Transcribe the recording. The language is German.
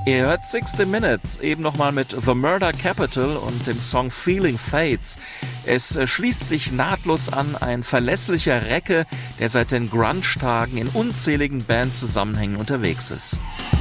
Ihr hört 60 Minutes, eben nochmal mit The Murder Capital und dem Song Feeling Fades. Es schließt sich nahtlos an, ein verlässlicher Recke, der seit den Grunge-Tagen in unzähligen Bandzusammenhängen unterwegs ist.